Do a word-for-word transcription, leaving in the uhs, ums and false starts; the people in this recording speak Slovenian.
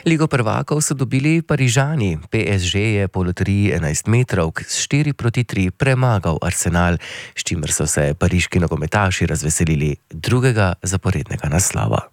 Ligo prvakov so dobili Parižani. P S G je po loteriji enajstmetrovk s štiri proti tri premagal Arsenal, s čimer so se pariški nogometaši razveselili drugega zaporednega naslova.